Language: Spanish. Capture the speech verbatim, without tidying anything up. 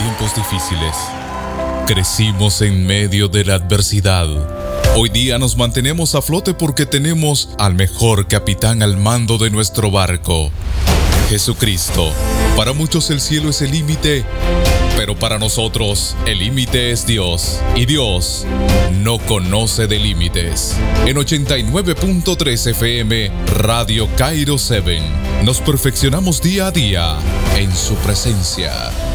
tiempos difíciles. Crecimos en medio de la adversidad. Hoy día nos mantenemos a flote porque tenemos al mejor capitán al mando de nuestro barco, Jesucristo. Para muchos el cielo es el límite, pero para nosotros el límite es Dios. Y Dios no conoce de límites. En ochenta y nueve punto tres F M, Radio Cairo siete, nos perfeccionamos día a día en su presencia.